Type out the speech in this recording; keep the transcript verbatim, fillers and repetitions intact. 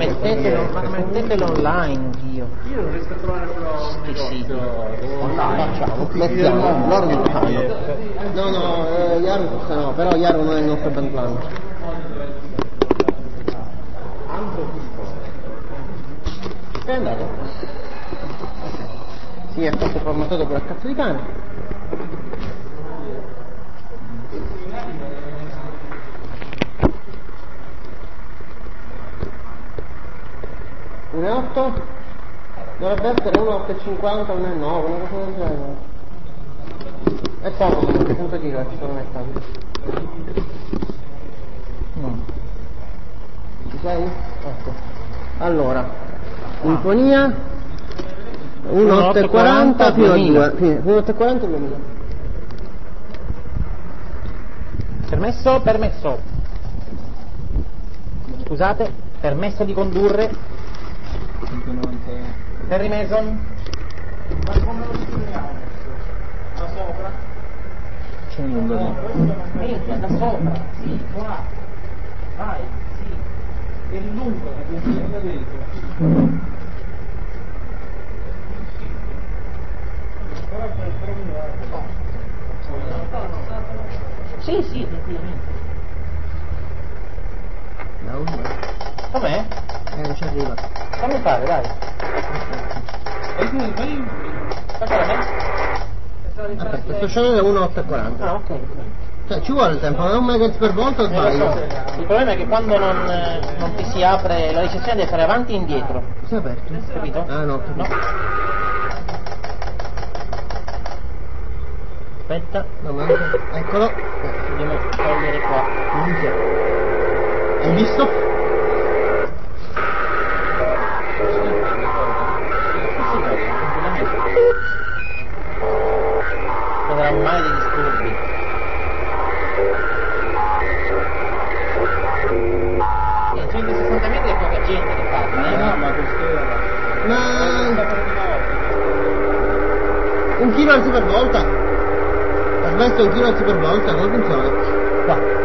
mettetelo, ma mettetelo online, Dio. Io non riesco a trovare però un negozio online. Facciamo, mettiamo, loro non lo fanno. No, no, eh, Yaro forse no, però Yaro non è il nostro band plan. È andato? Sì, è stato formattato per il cazzo di cane. uno e otto? Dovrebbe essere uno e otto e cinquanta, uno e nove, una cosa del genere. È poco, punto di questo, non è tanto. No. Ci sei? Ecco. Allora, sinfonia uno virgola otto e quaranta fino a due. uno virgola otto e quaranta e duemila. Permesso? Permesso. Scusate, permesso di condurre. Harry Mason. Ma come lo scriviamo? Da sopra? C'è un numero. Minchia, da sopra. Sì, qua. Vai, sì. È lungo, è da dentro. Sì, sì, effettivamente. No, Com'è? eh, non ci arriva. Fammi fare, dai. E tu fai Aspetta, Aspetta, sto scegliendo uno virgola otto e quaranta. Ah, ok. Cioè, ci vuole il tempo, non è un megahertz per volta o Eh, lo sbaglio? so. Il problema è che quando non, eh, non ti si apre la ricezione deve fare avanti e indietro. Si è aperto? Capito? Ah no, No. Aspetta, no, ma eccolo. dobbiamo togliere qua. Minchia. Hai visto? Non avrà mai dei disturbi. E centosessanta metri è poca gente che parla, eh? No, ma questo Ma un kilohertz per volta? Ha smesso un kilohertz per volta, come funziona? Qua.